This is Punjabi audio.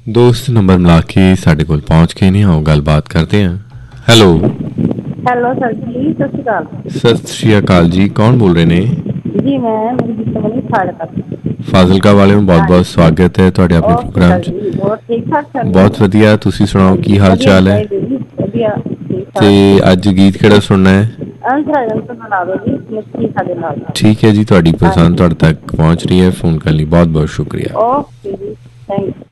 ਦੋਸਤ ਨੰਬਰ ਮਿਲਾ ਕੇ ਸਾਡੇ ਕੋਲ ਪਹੁੰਚ ਗਏ ਨੇ। ਆਓ ਗੱਲਬਾਤ ਕਰਦੇ ਹਾਂ। ਹੈਲੋ ਹੈਲੋ ਸਰ ਜੀ, ਸਤਿ ਸ਼੍ਰੀ ਅਕਾਲ। ਸਤਿ ਸ਼੍ਰੀ ਅਕਾਲ ਜੀ, ਕੌਣ ਬੋਲ ਰਹੇ ਨੇ? ਜੀ ਮੈਂ ਮੇਰੀ ਗੀਤਾਵਲੀ ਫਾਜ਼ਿਲਕਾ। ਫਾਜ਼ਿਲਕਾ ਵਾਲਿਆਂ ਨੂੰ ਬਹੁਤ ਬਹੁਤ ਹਾਂਜੀ, ਸਵਾਗਤ ਹੈ ਤੁਹਾਡੇ ਆਪਣੇ ਓਕੇ ਪ੍ਰੋਗਰਾਮ ਸਰ 'ਚ। ਜੀ, ਹੋਰ ਠੀਕ ਠਾਕ ਸਰ ਜੀ? ਬਹੁਤ ਵਧੀਆ, ਤੁਸੀਂ ਸੁਣਾਓ ਹਾਂਜੀ ਕੀ ਹਾਲ ਵਧੀਆ ਚਾਲ ਹੈ? ਚਾਹੀਦੇ ਜੀ, ਵਧੀਆ ਠੀਕ ਤੇ ਠਾਕ। ਅੱਜ ਗੀਤ ਕਿਹੜਾ ਸੁਣਨਾ ਹੈ? ਅੰਤਰਾ ਜੰਤਰ ਬਣਾ ਦਿਓ ਜੀ, ਮਿੱਠੀ ਸਾਡੇ ਨਾਲ। ਠੀਕ ਹੈ ਜੀ, ਤੁਹਾਡੀ ਪਸੰਦ ਹਾਂਜੀ, ਤੁਹਾਡੇ ਤੱਕ ਪਹੁੰਚ ਰਹੀ ਹੈ। ਫੋਨ ਕਰਨ ਲਈ ਬਹੁਤ ਬਹੁਤ ਸ਼ੁਕਰੀਆ। ਓਕੇ ਜੀ, ਥੈਂਕ ਯੂ।